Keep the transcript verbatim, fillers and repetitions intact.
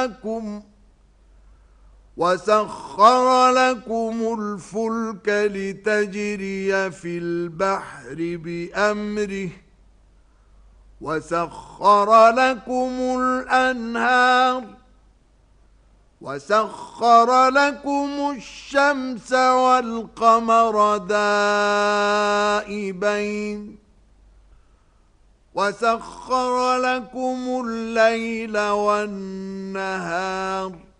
لكم وسخر لكم الفلك لتجري في البحر بأمره وسخر لكم الأنهار وسخر لكم الشمس والقمر دائبين وسخر لكم الليل والنهار